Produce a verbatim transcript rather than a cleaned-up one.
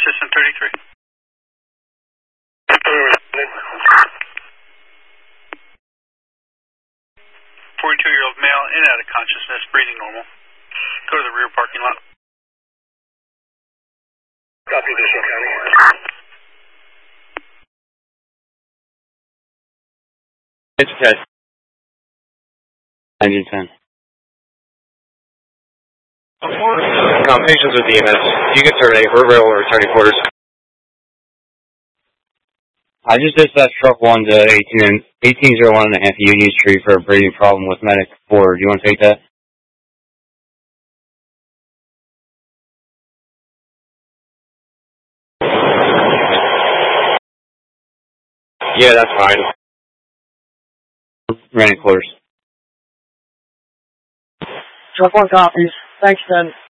System thirty-three. forty-two-year-old male in and out of consciousness, breathing normal. Go to the rear parking lot. Copy, Additional County. It's a test. Engine ten. Accommodations with D M S. You can terminate for rail or returning quarters. I just dispatched truck one to eighteen eighteen oh one and a half Union Street for a breathing problem with medic four. Do you want to take that? Yeah, that's fine. Running quarters. Truck one copies. Thanks, Ben.